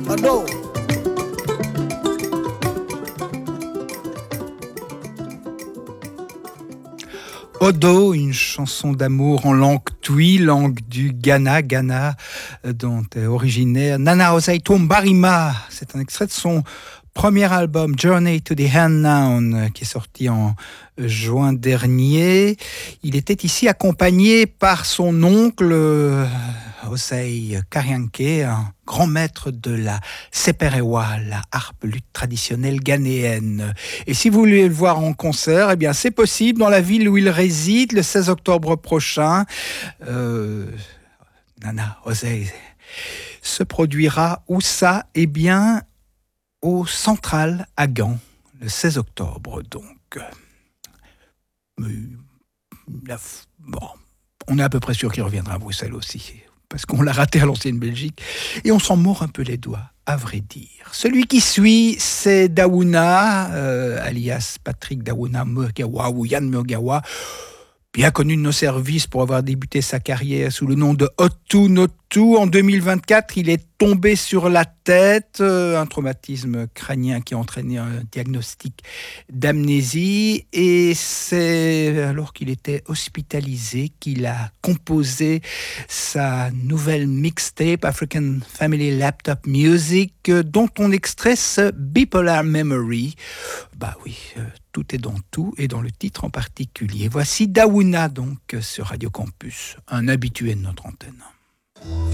Ado. Odo, une chanson d'amour en langue twi, langue du Ghana, dont est originaire Nana Osei Tombarima. C'est un extrait de son premier album Journey to the Hand Noun, qui est sorti en juin dernier. Il était ici accompagné par son oncle Osei Karianke, un grand maître de la seperewa, la harpe lutte traditionnelle ghanéenne. Et si vous voulez le voir en concert, eh bien c'est possible dans la ville où il réside le 16 octobre prochain. Nana Osei se produira où ça? Eh bien au Central à Gand, le 16 octobre donc. Bon, on est à peu près sûr qu'il reviendra à Bruxelles aussi, parce qu'on l'a raté à l'ancienne Belgique, et on s'en mord un peu les doigts, à vrai dire. Celui qui suit, c'est Daouna, alias Patrick Daouna Mugawa, ou Yann Mugawa, bien connu de nos services pour avoir débuté sa carrière sous le nom de Otu Notu. En 2024, il est tombé sur la tête, un traumatisme crânien qui a entraîné un diagnostic d'amnésie, et c'est alors qu'il était hospitalisé qu'il a composé sa nouvelle mixtape African Family Laptop Music, dont on extrait ce Bipolar Memory. Bah oui, tout est dans tout, et dans le titre en particulier. Voici Daouna donc sur Radio Campus, un habitué de notre antenne.